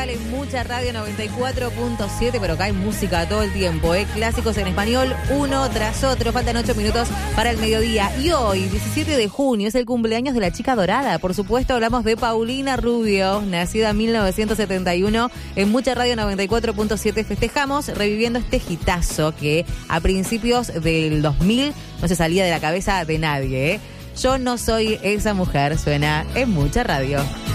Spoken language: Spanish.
musical en Mucha Radio 94.7, pero acá hay música todo el tiempo, clásicos en español, uno tras otro. Faltan 8 minutos para el mediodía. Y hoy, 17 de junio, es el cumpleaños de la chica dorada. Por supuesto, hablamos de Paulina Rubio, nacida en 1971. En Mucha Radio 94.7 festejamos reviviendo este hitazo que a principios del 2000 no se salía de la cabeza de nadie. Yo no soy esa mujer, suena en Mucha Radio.